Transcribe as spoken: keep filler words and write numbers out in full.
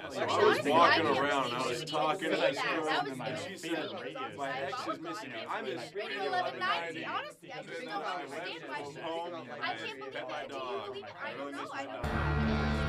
Yeah, so Well, I was honestly, I walking can't around believe and I you was would talking even to say this that. girl, That was and she insane. said, It was on "My ex is Diabolical. missing. I I can't miss believe Radio Radio eleven eleven ninety. ninety." Honestly, I And just then don't I went understand why home, she home, I I can't believe pet my that. Do you dog. believe it? I I really don't know. miss I my don't dog. know.